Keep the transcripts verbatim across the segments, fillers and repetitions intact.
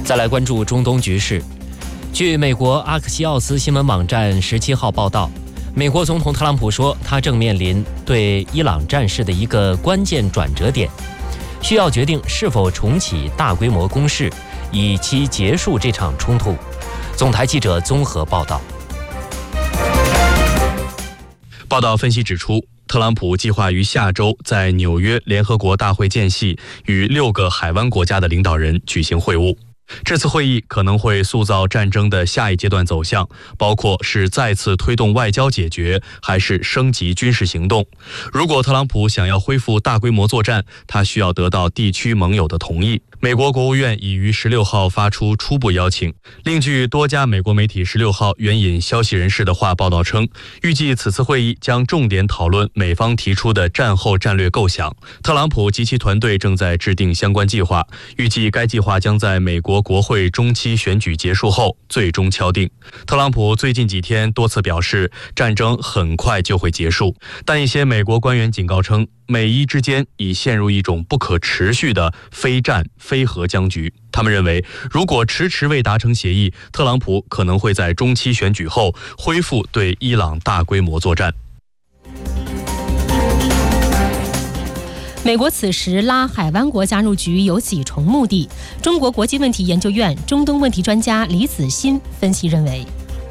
再来关注中东局势。据美国阿克西奥斯新闻网站十七号报道，美国总统特朗普说，他正面临对伊朗战事的一个关键转折点，需要决定是否重启大规模攻势，以期结束这场冲突。总台记者综合报道。 报道分析指出，特朗普计划于下周在纽约联合国大会间隙与六个海湾国家的领导人举行会晤。这次会议可能会塑造战争的下一阶段走向，包括是再次推动外交解决，还是升级军事行动。如果特朗普想要恢复大规模作战，他需要得到地区盟友的同意。美国国务院已于十六号发出初步邀请。另据多家美国媒体十六号援引消息人士的话报道称，预计此次会议将重点讨论美方提出的战后战略构想。特朗普及其团队正在制定相关计划，预计该计划将在美国国会中期选举结束后最终敲定。特朗普最近几天多次表示，战争很快就会结束，但一些美国官员警告称，美伊之间已陷入一种不可持续的非战非核僵局。他们认为，如果迟迟未达成协议，特朗普可能会在中期选举后恢复对伊朗大规模作战。 美国此时拉海湾国加入局有几重目的。中国国际问题研究院中东问题专家李子欣分析认为，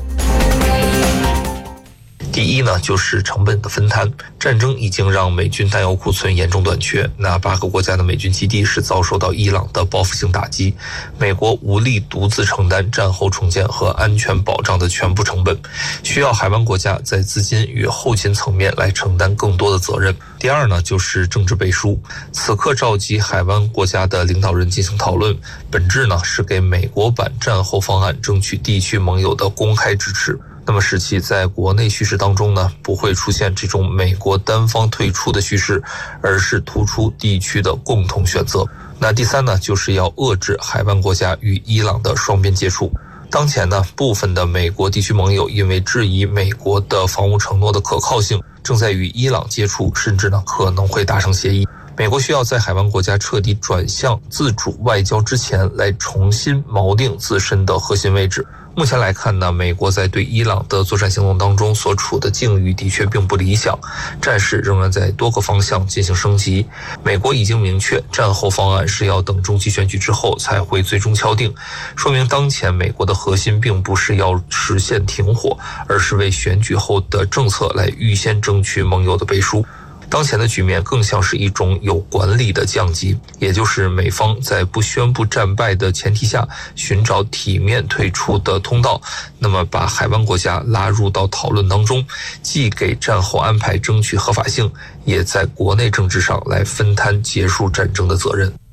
第一呢，就是成本的分摊。战争已经让美军弹药库存严重短缺，那八个国家的美军基地是遭受到伊朗的报复性打击，美国无力独自承担战后重建和安全保障的全部成本，需要海湾国家在资金与后勤层面来承担更多的责任。第二呢，就是政治背书。此刻召集海湾国家的领导人进行讨论，本质呢是给美国版战后方案争取地区盟友的公开支持。那么使其在国内叙事当中呢，不会出现这种美国单方退出的叙事，而是突出地区的共同选择。那第三呢，就是要遏制海湾国家与伊朗的双边接触。当前呢，部分的美国地区盟友因为质疑美国的防务承诺的可靠性，正在与伊朗接触，甚至呢可能会达成协议。美国需要在海湾国家彻底转向自主外交之前，来重新锚定自身的核心位置。目前来看呢，美国在对伊朗的作战行动当中所处的境遇的确并不理想，战事仍然在多个方向进行升级。美国已经明确，战后方案是要等中期选举之后才会最终敲定，说明当前美国的核心并不是要实现停火，而是为选举后的政策来预先争取盟友的背书。当前的局面更像是一种有管理的降级，也就是美方在不宣布战败的前提下，寻找体面退出的通道，那么把海湾国家拉入到讨论当中，既给战后安排争取合法性，也在国内政治上来分摊结束战争的责任。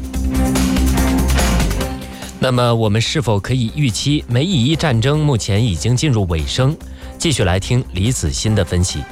那么我们是否可以预期美以伊战争目前已经进入尾声？继续来听李子欣的分析。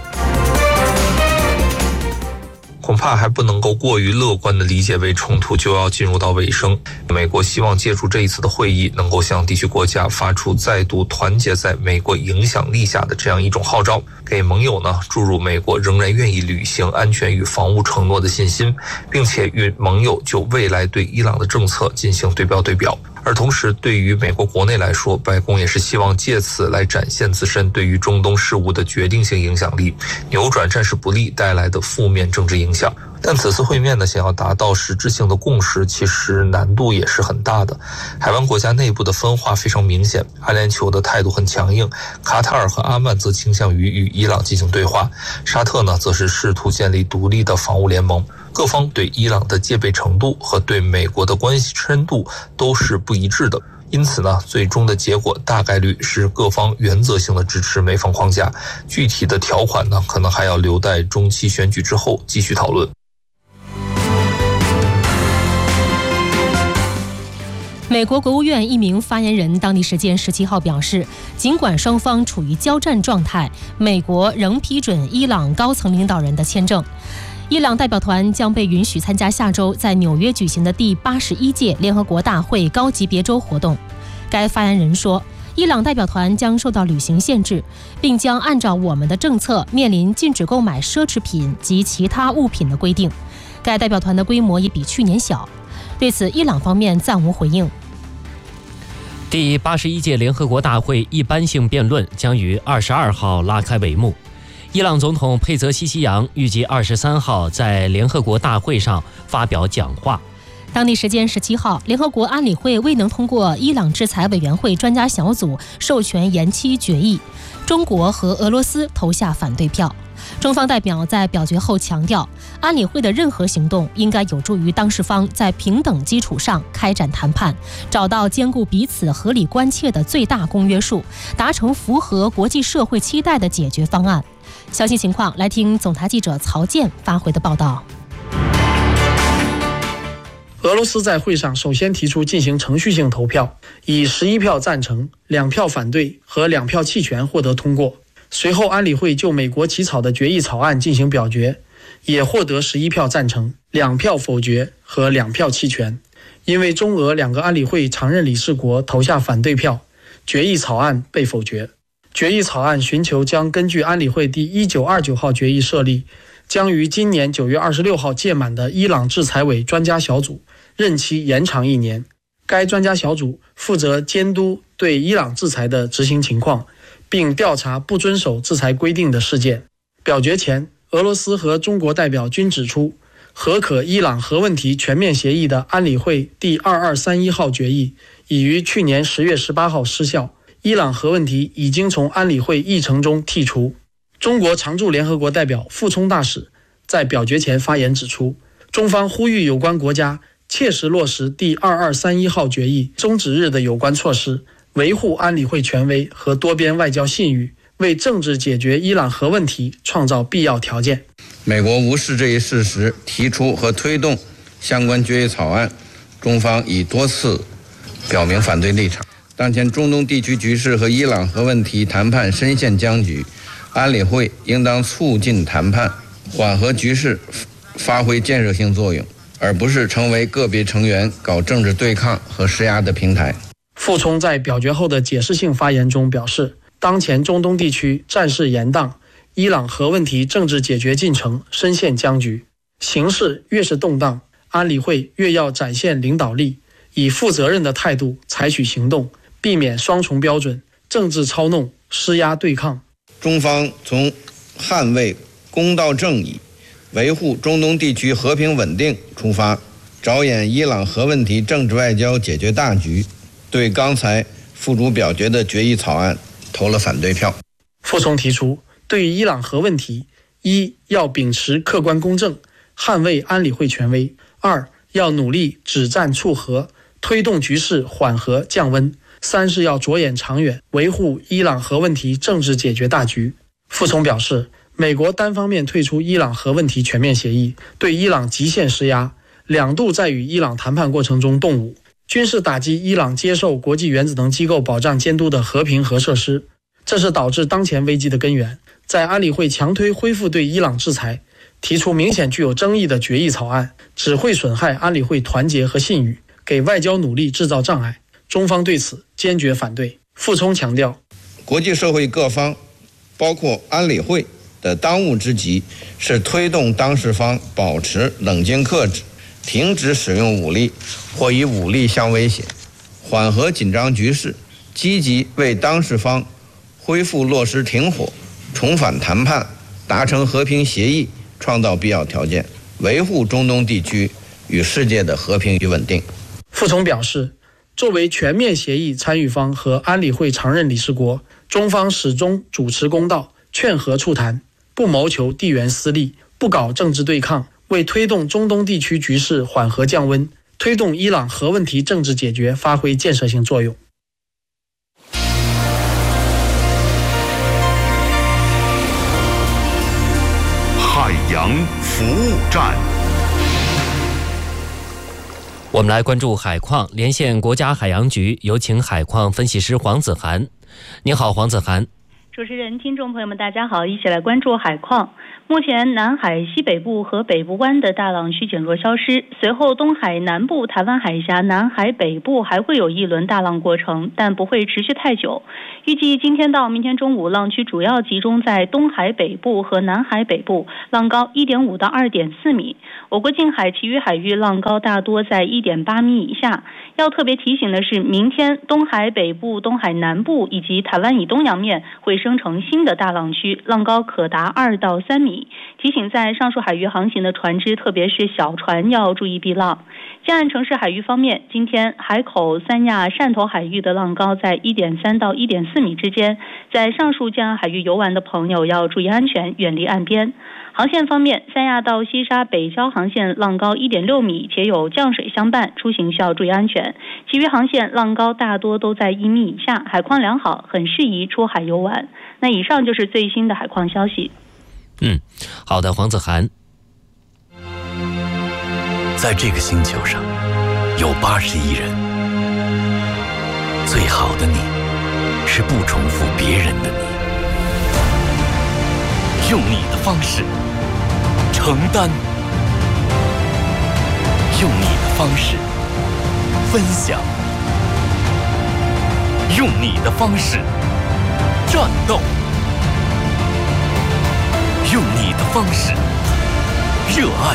恐怕还不能够过于乐观地理解为冲突就要进入到尾声。美国希望借助这一次的会议，能够向地区国家发出再度团结在美国影响力下的这样一种号召，给盟友呢注入美国仍然愿意履行安全与防务承诺的信心，并且与盟友就未来对伊朗的政策进行对标对表。而同时，对于美国国内来说，白宫也是希望借此来展现自身对于中东事务的决定性影响力，扭转战事不利带来的负面政治影响。但此次会面呢，想要达到实质性的共识，其实难度也是很大的。海湾国家内部的分化非常明显，阿联酋的态度很强硬，卡塔尔和阿曼则倾向于与伊朗进行对话，沙特呢，则是试图建立独立的防务联盟。各方对伊朗的戒备程度和对美国的关系深度都是不一致的，因此呢，最终的结果大概率是各方原则性的支持美方框架，具体的条款呢，可能还要留待中期选举之后继续讨论。 美国国务院一名发言人当地时间十七号表示，尽管双方处于交战状态，美国仍批准伊朗高层领导人的签证。伊朗代表团将被允许参加下周在纽约举行的第八十一届联合国大会高级别周活动。该发言人说，伊朗代表团将受到旅行限制，并将按照我们的政策面临禁止购买奢侈品及其他物品的规定。该代表团的规模也比去年小。对此，伊朗方面暂无回应。 第八十一届联合国大会一般性辩论将于二十二号拉开帷幕。伊朗总统佩泽西希扬预计二十三号在联合国大会上发表讲话。 当地时间十七号，联合国安理会未能通过伊朗制裁委员会专家小组授权延期决议，中国和俄罗斯投下反对票。中方代表在表决后强调，安理会的任何行动应该有助于当事方在平等基础上开展谈判，找到兼顾彼此合理关切的最大公约数，达成符合国际社会期待的解决方案。详细情况来听总台记者曹健发回的报道。 俄罗斯在会上首先提出进行程序性投票，以十一票赞成、两票反对和两票弃权获得通过。随后安理会就美国起草的决议草案进行表决，也获得十一票赞成、两票否决和两票弃权。因为中俄两个安理会常任理事国投下反对票，决议草案被否决。决议草案寻求将根据安理会第一九二九号决议设立，将于今年九月二十六号届满的伊朗制裁委专家小组任期延长一年。该专家小组负责监督对伊朗制裁的执行情况，并调查不遵守制裁规定的事件。表决前，俄罗斯和中国代表均指出，核可伊朗核问题全面协议的安理会第二二三一号决议已于去年十月十八号失效，伊朗核问题已经从安理会议程中剔除。中国常驻联合国代表傅聪大使在表决前发言指出，中方呼吁有关国家切实落实第二二三一号决议终止日的有关措施，维护安理会权威和多边外交信誉，为政治解决伊朗核问题创造必要条件。 美国无视这一事实，提出和推动相关决议草案，中方已多次表明反对立场。当前中东地区局势和伊朗核问题谈判深陷僵局，安理会应当促进谈判，缓和局势，发挥建设性作用，而不是成为个别成员搞政治对抗和施压的平台。 傅聪在表决后的解释性发言中表示，当前中东地区战事延宕，伊朗核问题政治解决进程深陷僵局，形势越是动荡，安理会越要展现领导力，以负责任的态度采取行动，避免双重标准、政治操弄、施压对抗。 中方从捍卫公道正义、维护中东地区和平稳定出发，着眼伊朗核问题政治外交解决大局，对刚才付诸表决的决议草案投了反对票。 傅聪提出，对于伊朗核问题，一要秉持客观公正，捍卫安理会权威；二要努力止战促和，推动局势缓和降温；三是要着眼长远，维护伊朗核问题政治解决大局。傅聪表示，美国单方面退出伊朗核问题全面协议，对伊朗极限施压，两度在与伊朗谈判过程中动武，军事打击伊朗接受国际原子能机构保障监督的和平核设施，这是导致当前危机的根源。在安理会强推恢复对伊朗制裁，提出明显具有争议的决议草案，只会损害安理会团结和信誉，给外交努力制造障碍。中方对此坚决反对。傅聪强调， 国际社会各方，包括安理会的当务之急是推动当事方保持冷静克制，停止使用武力或以武力相威胁，缓和紧张局势，积极为当事方恢复落实停火、重返谈判、达成和平协议创造必要条件，维护中东地区与世界的和平与稳定。 傅聪表示，作为全面协议参与方和安理会常任理事国，中方始终主持公道，劝和促谈，不谋求地缘私利，不搞政治对抗，为推动中东地区局势缓和降温，推动伊朗核问题政治解决发挥建设性作用。 海洋服务站， 我们来关注海况，连线国家海洋局，有请海况分析师黄子涵。你好，黄子涵。 主持人、听众朋友们，大家好，一起来关注海况。 目前南海西北部和北部湾的大浪区减弱消失，随后东海南部、台湾海峡、南海北部还会有一轮大浪过程，但不会持续太久。预计今天到明天中午，浪区主要集中在东海北部和南海北部，浪高 一点五到二点四米。我国近海其余海域浪高大多在 一点八米以下。要特别提醒的是，明天东海北部、东海南部以及台湾以东洋面会生成新的大浪区，浪高可达二到三米。提醒在上述海域航行的船只，特别是小船要注意避浪。近岸城市海域方面，今天海口、三亚、汕头海域的浪高在 一点三到一点四米之间，在上述近岸海域游玩的朋友要注意安全，远离岸边。航线方面，三亚到西沙北礁航线浪高 一点六米，且有降水相伴，出行需要注意安全。其余航线浪高大多都在一米以下，海况良好，很适宜出海游玩。那以上就是最新的海况消息。 嗯，好的，黄子涵。 在这个星球上，有八十亿人，最好的你，是不重复别人的你，用你的方式承担，用你的方式分享，用你的方式战斗，用你的方式热爱，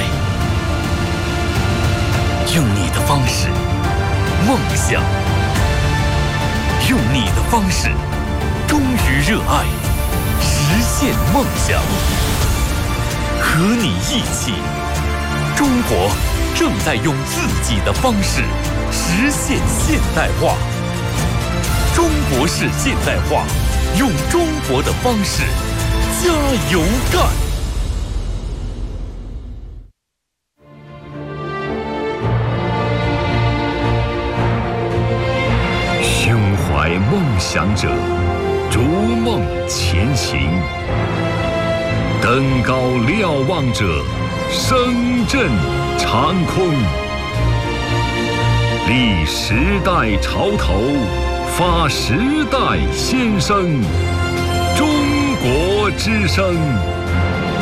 用你的方式梦想，用你的方式忠于热爱，实现梦想。和你一起，中国正在用自己的方式实现现代化。中国式现代化，用中国的方式加油干！ 胸怀梦想者，逐梦前行；登高瞭望者，声震长空。立时代潮头，发时代先声。中国之声。